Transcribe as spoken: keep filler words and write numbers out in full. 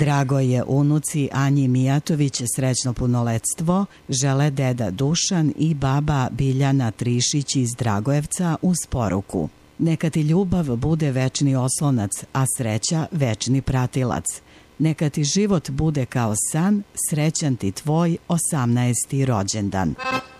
Dragoj unuci Anji Mijatović srećno punoletstvo žele deda Dušan i baba Biljana Trišić iz Dragojevca uz poruku: neka ti ljubav bude večni oslonac, a sreća večni pratilac. Neka ti život bude kao san, srećan ti tvoj osamnaesti rođendan.